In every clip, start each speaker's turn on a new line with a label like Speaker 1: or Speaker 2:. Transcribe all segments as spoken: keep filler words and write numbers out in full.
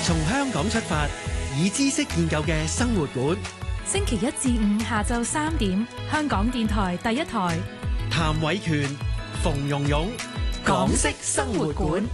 Speaker 1: 從香港出發，以知識建構嘅生活館。
Speaker 2: 星期一至五下晝三點，香港電台第一台。
Speaker 1: 譚偉權、馮蓉蓉，港式生活館。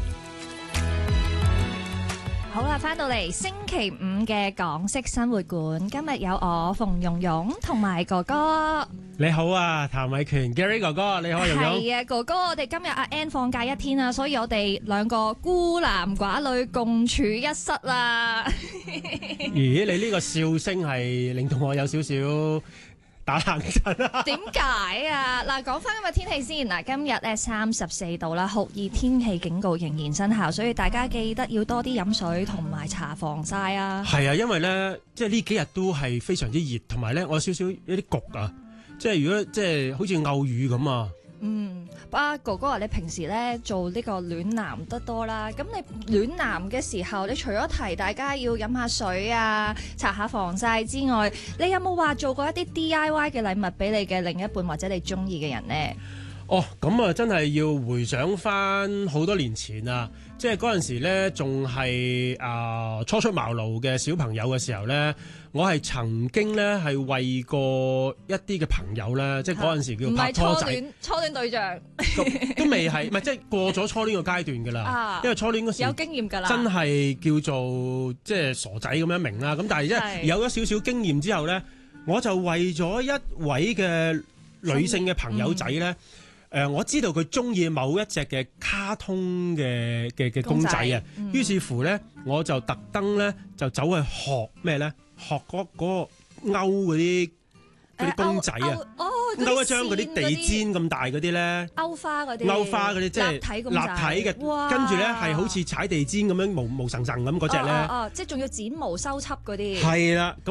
Speaker 3: 好啦，翻到嚟星期五嘅港式生活館，今日有我馮蓉蓉同埋哥哥。
Speaker 4: 你好啊，譚偉權 Gary 哥哥，你好，蓉蓉。
Speaker 3: 係啊，哥哥，我哋今日阿 Ann 放假一天啦，所以我哋兩個孤男寡女共處一室啦。
Speaker 4: 咦，你呢個笑聲係令到我有少少打冷震啊！
Speaker 3: 點解啊？嗱，講翻今日天氣先。嗱，今日咧三十四度啦，酷熱天氣警告仍然生效，所以大家記得要多啲飲水同埋搽防曬啊。
Speaker 4: 係啊，因為咧，即係呢幾日都係非常之熱，同埋咧，我有少少一啲焗啊。即係如果即係好似偶雨咁啊！
Speaker 3: 嗯，啊哥哥話你平時咧做呢個暖男得多啦，咁你暖男嘅時候，你除咗提大家要飲下水啊、搽下防曬之外，你有冇話做過一啲 D I Y 嘅禮物俾你嘅另一半或者你中意嘅人呢？
Speaker 4: 哦，咁啊，真係要回想翻好多年前啊！即係嗰陣時咧，仲係啊初出茅廬嘅小朋友嘅時候咧，我係曾經咧係為過一啲嘅朋友咧，即係嗰陣時叫拍拖仔，
Speaker 3: 唔係初戀，初戀對象
Speaker 4: 都未係，唔係即係過咗初戀個階段㗎啦。啊、因為初戀嗰時
Speaker 3: 有經驗㗎啦，
Speaker 4: 真係叫做即係傻仔咁樣明啦。咁但係即係有咗少少經驗之後咧，我就為咗一位嘅女性嘅朋友仔咧。誒、呃，我知道佢中意某一隻嘅卡通嘅嘅嘅公仔啊，嗯、於是乎咧，我就特登咧就走去學咩咧，學嗰、嗰個勾嗰啲嗰啲公仔啊，
Speaker 3: 哦，
Speaker 4: 勾一張嗰啲地氈咁大嗰啲咧，
Speaker 3: 勾花嗰啲，
Speaker 4: 勾花嗰啲即係立體嘅，跟住咧係好似踩地氈咁樣毛毛層層咁嗰隻咧，
Speaker 3: 哦哦哦，即係仲要剪毛修葺嗰啲，
Speaker 4: 係啦。